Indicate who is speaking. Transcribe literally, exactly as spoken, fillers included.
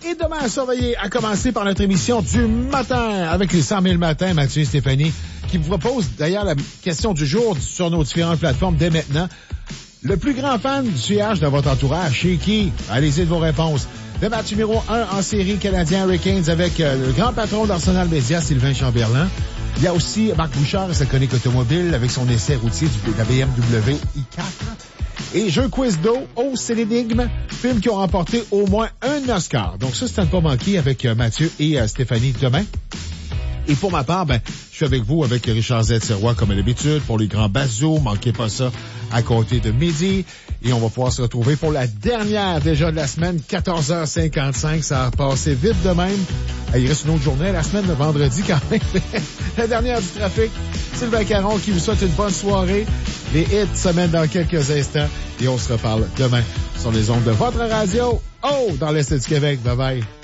Speaker 1: et demain à surveiller, à commencer par notre émission du matin avec les cent mille matins, Mathieu et Stéphanie, qui vous propose d'ailleurs la question du jour sur nos différentes plateformes dès maintenant. Le plus grand fan du C H dans votre entourage, chez qui? Allez-y de vos réponses. Le match numéro un en série canadien Hurricanes avec euh, le grand patron d'Arsenal Media, Sylvain Chamberlain. Il y a aussi Marc Bouchard et sa chronique automobile avec son essai routier du, de la B M W i quatre. Et jeu quiz d'eau, Oh, c'est l'énigme, films qui ont remporté au moins un Oscar. Donc ça, c'est à ne pas manquer avec euh, Mathieu et euh, Stéphanie demain. Et pour ma part, ben, je suis avec vous avec Richard Z. Serrois comme à l'habitude pour les grands bazos. Manquez pas ça à côté de midi. Et on va pouvoir se retrouver pour la dernière déjà de la semaine, quatorze heures cinquante-cinq. Ça a passé vite de même. Il reste une autre journée la semaine, le vendredi quand même. La dernière du trafic. Sylvain Caron qui vous souhaite une bonne soirée. Les hits semaine dans quelques instants. Et on se reparle demain sur les ondes de votre radio. Oh, dans l'Est du Québec. Bye bye.